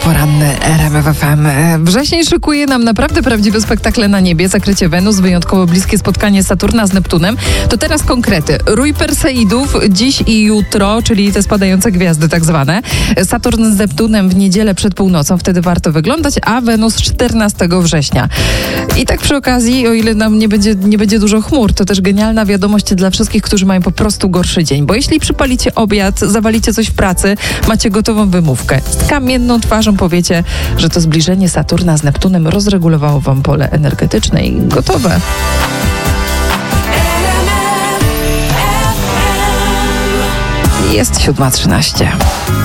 Poranny RMF FM. Wrzesień szykuje nam naprawdę prawdziwe spektakle na niebie. Zakrycie Wenus, wyjątkowo bliskie spotkanie Saturna z Neptunem. To teraz konkrety. Rój Perseidów dziś i jutro, czyli te spadające gwiazdy tak zwane. Saturn z Neptunem w niedzielę przed północą, wtedy warto wyglądać, a Wenus 14 września. I tak przy okazji, o ile nam nie będzie dużo chmur, to też genialna wiadomość dla wszystkich, którzy mają po prostu gorszy dzień. Bo jeśli przypalicie obiad, zawalicie coś w pracy, macie gotową wymówkę. Z kamienną twarzą powiecie, że to zbliżenie Saturna z Neptunem rozregulowało wam pole energetyczne i gotowe. Jest 7:13.